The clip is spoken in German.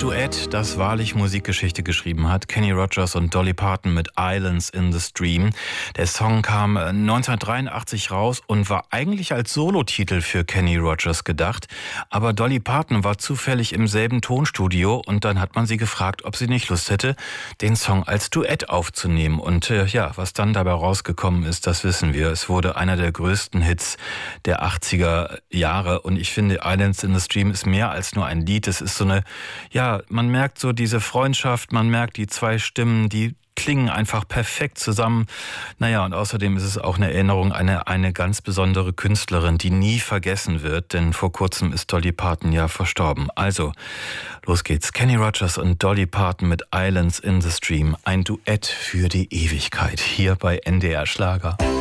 Duett, das wahrlich Musikgeschichte geschrieben hat. Kenny Rogers und Dolly Parton mit Islands in the Stream. Der Song kam 1983 raus und war eigentlich als Solotitel für Kenny Rogers gedacht. Aber Dolly Parton war zufällig im selben Tonstudio und dann hat man sie gefragt, ob sie nicht Lust hätte, den Song als Duett aufzunehmen. Und was dann dabei rausgekommen ist, das wissen wir. Es wurde einer der größten Hits der 80er Jahre und ich finde, Islands in the Stream ist mehr als nur ein Lied. Es ist so eine, man merkt so diese Freundschaft, man merkt die zwei Stimmen, die klingen einfach perfekt zusammen. Und außerdem ist es auch eine Erinnerung an eine ganz besondere Künstlerin, die nie vergessen wird, denn vor kurzem ist Dolly Parton ja verstorben. Also, los geht's. Kenny Rogers und Dolly Parton mit Islands in the Stream. Ein Duett für die Ewigkeit hier bei NDR Schlager.